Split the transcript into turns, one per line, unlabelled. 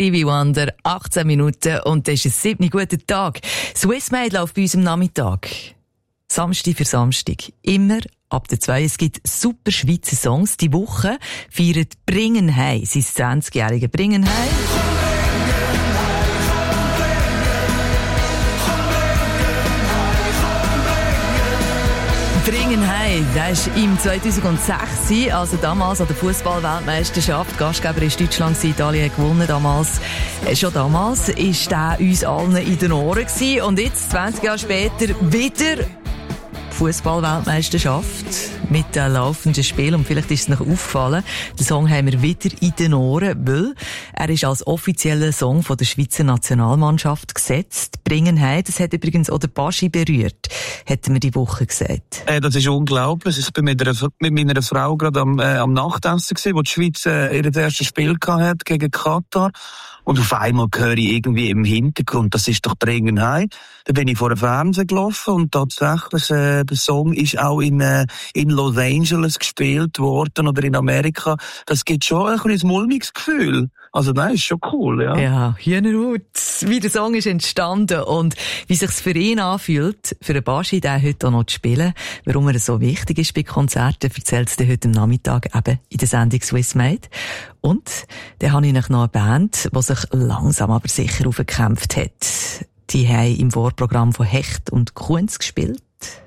Stevie Wonder, 18 Minuten und das ist ein 7. guter Tag. Swiss Made läuft bei uns am Nachmittag. Samstag für Samstag. Immer ab der 2. Es gibt super Schweizer Songs. Die Woche feiert Bringen Hei, sein 20-jährige Bringen Hei. Bringen Hei, das war im 2006, also damals an der Fußball-Weltmeisterschaft. Gastgeber war Deutschland, Italien hat gewonnen damals. Schon damals war der uns allen in den Ohren gewesen. Und jetzt, 20 Jahre später, wieder Fußball-Weltmeisterschaft mit den laufenden Spielen. Und vielleicht ist es noch aufgefallen, den Song haben wir wieder in den Ohren, weil er ist als offizieller Song von der Schweizer Nationalmannschaft gesetzt. Bringen Hei, das hat übrigens auch der Baschi berührt, hätten wir die Woche gesagt.
Das ist unglaublich. Ich bin mit meiner Frau gerade am Nachtessen gewesen, wo die Schweiz ihr erstes Spiel hatte gegen Katar. Und auf einmal höre ich irgendwie im Hintergrund, das ist doch Bringen Hei. Da bin ich vor dem Fernsehen gelaufen und tatsächlich, der Song ist auch in Los Angeles gespielt worden oder in Amerika. Das gibt schon ein bisschen ein mulmiges Gefühl. Also nein, ist schon cool, ja.
Ja, Hühnerhaut, wie der Song ist entstanden und wie sich's für ihn anfühlt, für den Baschi, den heute auch noch zu spielen, warum er so wichtig ist bei Konzerten, erzählt's dir heute am Nachmittag eben in der Sendung Swiss Made. Und dann habe ich noch eine Band, die sich langsam aber sicher aufgekämpft hat. Die haben im Vorprogramm von Hecht und Kunz gespielt.